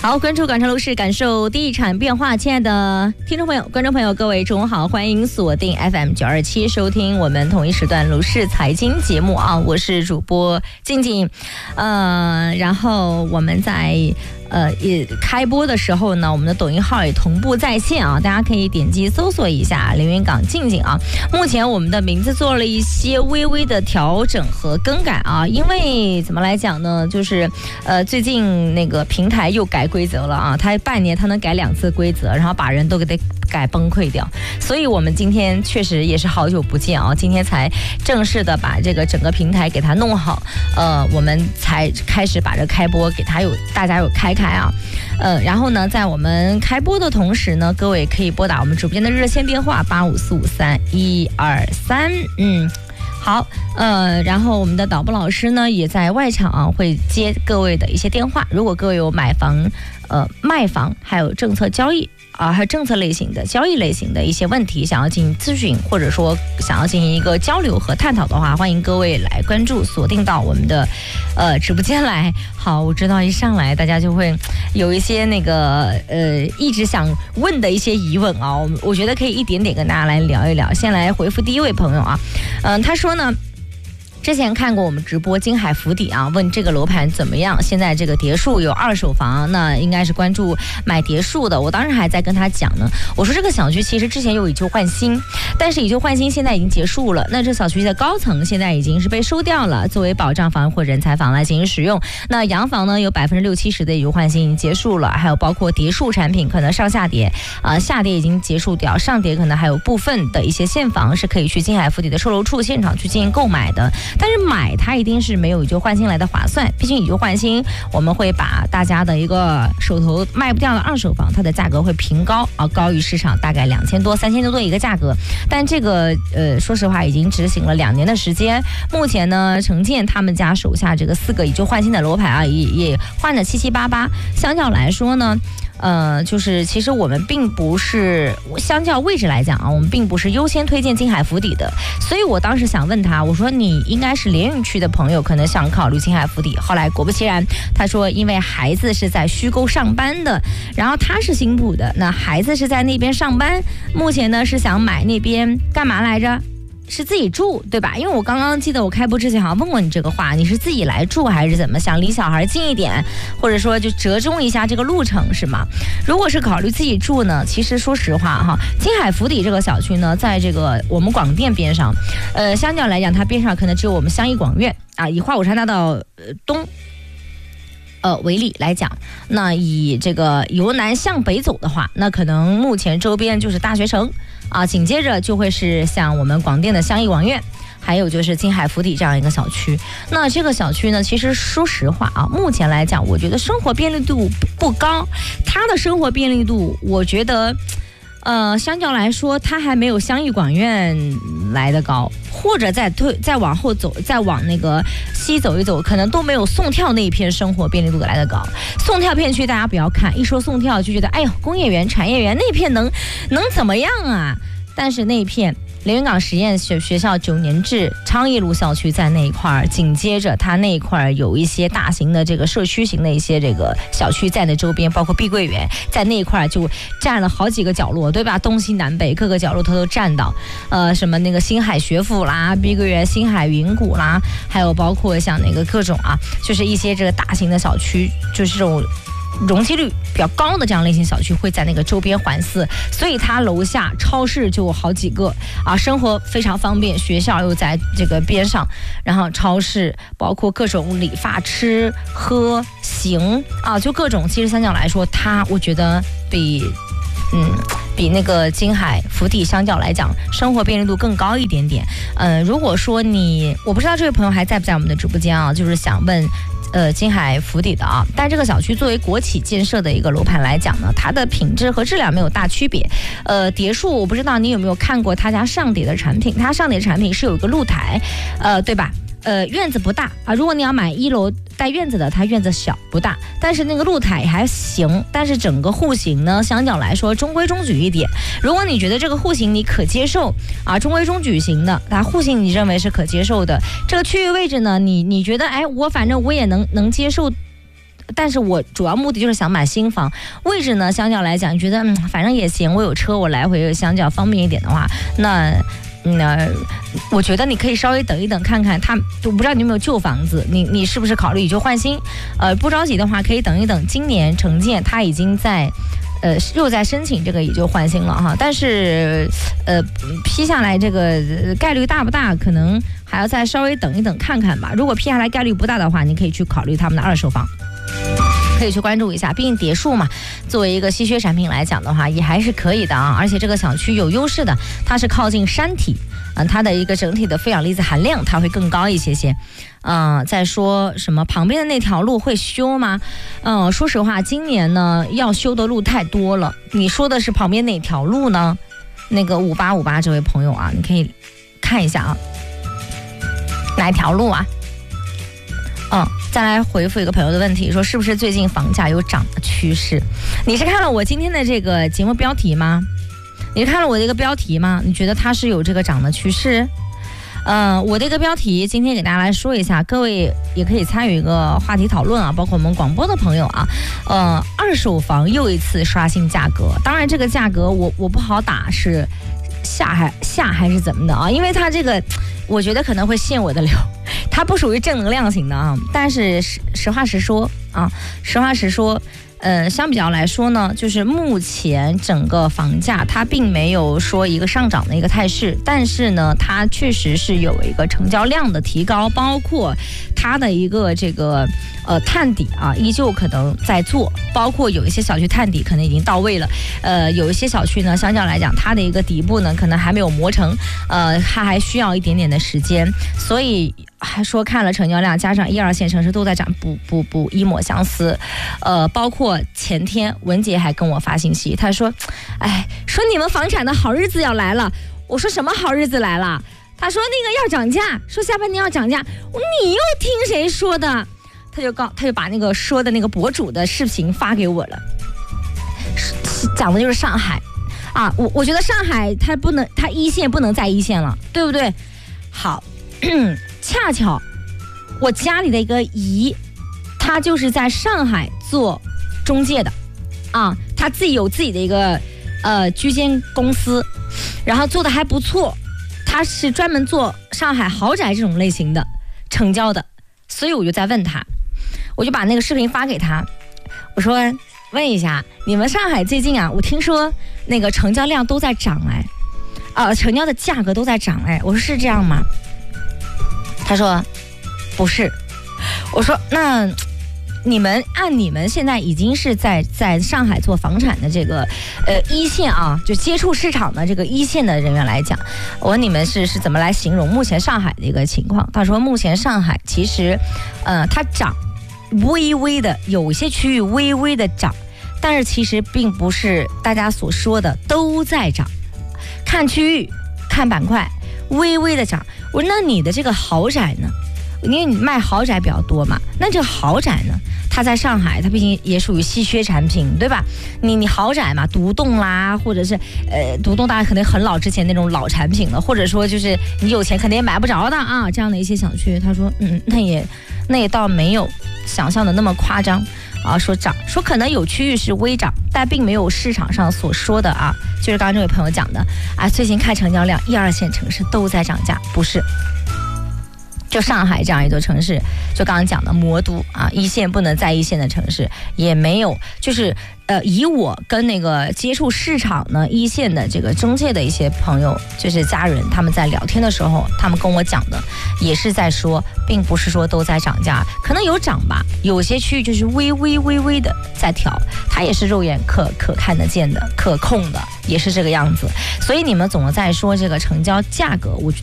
好，关注广州楼市，感受地产变化。亲爱的听众朋友、观众朋友，各位中午好，欢迎锁定 FM 927收听我们同一时段楼市财经节目啊，我是主播静静。然后我们在也开播的时候呢，我们的抖音号也同步在线啊，大家可以点击搜索一下连云港静静啊。目前我们的名字做了一些微微的调整和更改啊，因为怎么来讲呢，就是最近那个平台又改规则了啊，它半年它能改2次规则，然后把人都给它改崩溃掉，所以我们今天确实也是好久不见啊，今天才正式的把这个整个平台给它弄好，我们才开始把这开播给它大家有开啊，然后呢，在我们开播的同时呢，各位可以拨打我们直播间的热线电话85453123，好，然后我们的导播老师呢也在外场啊，会接各位的一些电话，如果各位有买房、卖房，还有政策交易还有政策类型的交易类型的一些问题想要进行咨询，或者说想要进行一个交流和探讨的话，欢迎各位来关注锁定到我们的直播间来。好，我知道一上来大家就会有一些那个一直想问的一些疑问啊，我觉得可以一点点跟大家来聊一聊。先来回复第一位朋友啊，他说呢，之前看过我们直播金海福底啊，问这个楼盘怎么样，现在这个别墅有2手房，那应该是关注买别墅的。我当时还在跟他讲呢，我说这个小区其实之前有以旧换新，但是以旧换新现在已经结束了，那这小区的高层现在已经是被收掉了，作为保障房或人才房来进行使用。那洋房呢，有60-70%的以旧换新已经结束了，还有包括叠墅产品可能上下叠下叠已经结束掉，上叠可能还有部分的一些现房是可以去金海福底的售楼处现场去进行购买的。但是买它一定是没有以旧换新来的划算，毕竟以旧换新我们会把大家的一个手头卖不掉的2手房，它的价格会平高高于市场大概2000多、3000多的一个价格。但这个说实话已经执行了2年的时间，目前呢，城建他们家手下这个4个以旧换新的楼盘也换了7七8八，相较来说呢。就是其实我们并不是相较位置来讲我们并不是优先推荐金海福底的，所以我当时想问他，我说你应该是连云区的朋友，可能想考虑金海福底。后来果不其然，他说因为孩子是在虚构上班的，然后他是新浦的，那孩子是在那边上班，目前呢是想买那边干嘛来着？是自己住对吧？因为我刚刚记得我开播之前好像问过你这个话，你是自己来住还是怎么想离小孩近一点，或者说就折中一下这个路程是吗？如果是考虑自己住呢，其实说实话金海福底这个小区呢，在这个我们广电边上，相较来讲它边上可能只有我们湘艺广院以华五山大道东为例来讲，那以这个由南向北走的话，那可能目前周边就是大学城紧接着就会是像我们广电的湘艺广院，还有就是金海福底这样一个小区。那这个小区呢，其实说实话目前来讲，我觉得生活便利度不高，它的生活便利度，我觉得相较来说，它还没有湘艺广院来的高，或者再往后走，再往那个西走一走，可能都没有宋跳那一片生活便利度来的高。宋跳片区大家不要看，一说宋跳就觉得哎呦工业园、产业园那片能怎么样啊？但是那一片连云港实验学校9年制昌邑路校区在那一块，紧接着它那一块有一些大型的这个社区型的一些这个小区在那周边，包括碧桂园在那一块就占了好几个角落，对吧？东西南北各个角落它都占到，什么那个新海学府啦、碧桂园、新海云谷啦，还有包括像那个各种就是一些这个大型的小区，就是这种容积率比较高的这样类型小区会在那个周边环伺，所以它楼下超市就有好几个生活非常方便，学校又在这个边上，然后超市包括各种理发、吃喝行就各种，其实相较来说，它我觉得比那个金海福底相较来讲，生活便利度更高一点点。如果说我不知道这位朋友还在不在我们的直播间就是想问金海福底的但这个小区作为国企建设的一个楼盘来讲呢，它的品质和质量没有大区别。叠墅我不知道你有没有看过他家上叠的产品，它上叠产品是有一个露台，对吧？院子不大如果你要买1楼带院子的，它院子小不大，但是那个露台还行，但是整个户型呢，相较来说中规中矩一点。如果你觉得这个户型你可接受中规中矩型的，户型你认为是可接受的，这个区域位置呢，你觉得我反正我也能接受但是我主要目的就是想买新房，位置呢相较来讲，你觉得反正也行，我有车，我来回相较方便一点的话，那我觉得你可以稍微等一等看看，我不知道你有没有旧房子，你是不是考虑以旧换新？不着急的话可以等一等，今年承建它已经在。又在申请这个以旧换新了哈，但是批下来这个概率大不大，可能还要再稍微等一等看看吧。如果批下来概率不大的话，你可以去考虑他们的二手房，可以去关注一下。毕竟别墅嘛，作为一个稀缺产品来讲的话，也还是可以的啊。而且这个小区有优势的，它是靠近山体，它的一个整体的负氧离子含量它会更高一些些。再说什么旁边的那条路会修吗？说实话，今年呢要修的路太多了。你说的是旁边哪条路呢？那个5858这位朋友啊，你可以看一下啊，哪条路啊？再来回复一个朋友的问题，说是不是最近房价有涨的趋势？你是看了我今天的这个节目标题吗？你是看了我的一个标题吗？你觉得它是有这个涨的趋势？我的一个标题今天给大家来说一下，各位也可以参与一个话题讨论啊，包括我们广播的朋友啊。二手房又一次刷新价格，当然这个价格我不好打是下还是怎么的啊，因为它这个我觉得可能会陷我的流，它不属于正能量型的啊。但是实话实说，相比较来说呢，就是目前整个房价它并没有说一个上涨的一个态势，但是呢，它确实是有一个成交量的提高，包括它的一个这个探底啊，依旧可能在做，包括有一些小区探底可能已经到位了，有一些小区呢，相较来讲，它的一个底部呢可能还没有磨成，它还需要一点点的时间，所以还说看了成交量，加上1、2线城市都在涨，不一抹相思，包括前天文杰还跟我发信息，他说，说你们房产的好日子要来了，我说什么好日子来了？他说那个要涨价，说下半年要涨价，你又听谁说的？他就把那个说的那个博主的视频发给我了，讲的就是上海啊，我觉得上海它一线不能再一线了，对不对？好，恰巧我家里的一个姨，她就是在上海做中介的啊，她自己有自己的一个居间公司，然后做的还不错，她是专门做上海豪宅这种类型的成交的，所以我就在问她，我就把那个视频发给她，我说问一下，你们上海最近啊，我听说那个成交量都在涨成交的价格都在涨我说是这样吗？他说不是。我说那你们现在已经是在上海做房产的这个一线啊，就接触市场的这个一线的人员来讲，我问你们是怎么来形容目前上海的一个情况？他说目前上海其实它涨微微的，有些区域微微的涨，但是其实并不是大家所说的都在涨，看区域看板块微微的涨。我说那你的这个豪宅呢？因为你卖豪宅比较多嘛，那这个豪宅呢，它在上海它毕竟也属于稀缺产品，对吧？你豪宅嘛，独栋啦，或者是独栋大家可能很老之前那种老产品了，或者说就是你有钱肯定也买不着的啊，这样的一些小区。他说那也倒没有想象的那么夸张啊，说涨，说可能有区域是微涨，但并没有市场上所说的啊，就是刚刚这位朋友讲的啊，最近看成交量1、2线城市都在涨价，不是。就上海这样一座城市，就刚刚讲的魔都啊，一线不能再一线的城市，也没有，就是以我跟那个接触市场呢一线的这个中介的一些朋友，就是家人，他们在聊天的时候，他们跟我讲的也是在说，并不是说都在涨价，可能有涨吧，有些区域就是微微的在调，它也是肉眼可看得见的、可控的，也是这个样子。所以你们总在说这个成交价格，我觉